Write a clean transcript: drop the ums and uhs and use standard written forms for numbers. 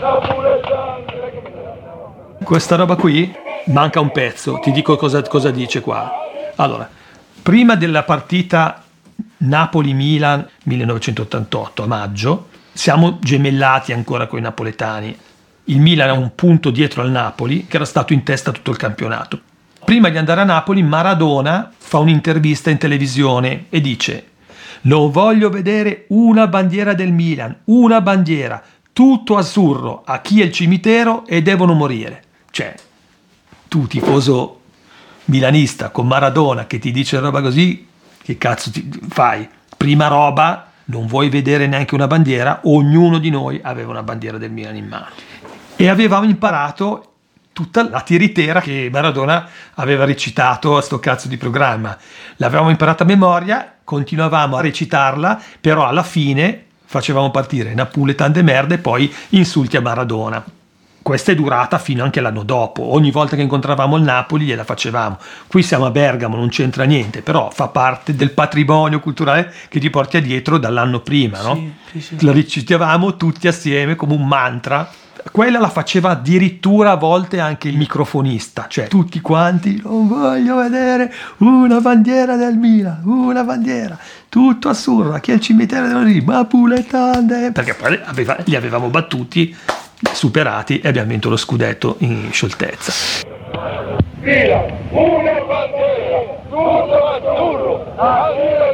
Questa roba qui manca un pezzo, ti dico cosa dice qua. Allora, prima della partita Napoli-Milan 1988 a maggio, siamo gemellati ancora con i napoletani. Il Milan è un punto dietro al Napoli, che era stato in testa tutto il campionato. Prima di andare a Napoli, Maradona fa un'intervista in televisione e dice: non voglio vedere una bandiera del Milan, una bandiera, tutto azzurro, a chi è il cimitero e devono morire. Cioè, tu tifoso milanista con Maradona che ti dice roba così, che cazzo ti fai? Prima roba, non vuoi vedere neanche una bandiera, ognuno di noi aveva una bandiera del Milan in mano. E avevamo imparato tutta la tiritera che Maradona aveva recitato a sto cazzo di programma. L'avevamo imparata a memoria, continuavamo a recitarla, però alla fine facevamo partire Napoletan de merda e poi insulti a Maradona. Questa è durata fino anche l'anno dopo. Ogni volta che incontravamo il Napoli gliela facevamo. Qui siamo a Bergamo, non c'entra niente, però fa parte del patrimonio culturale che ti porti dietro dall'anno prima, no? Sì. La recitavamo tutti assieme come un mantra. Quella la faceva addirittura a volte anche il microfonista, cioè tutti quanti: non voglio vedere una bandiera del Milan, una bandiera, tutto azzurro, chi è il cimitero dello Rio, Napoletan, perché poi li avevamo battuti, superati e abbiamo vinto lo scudetto in scioltezza. Milan, una bandiera, tutto azzurro.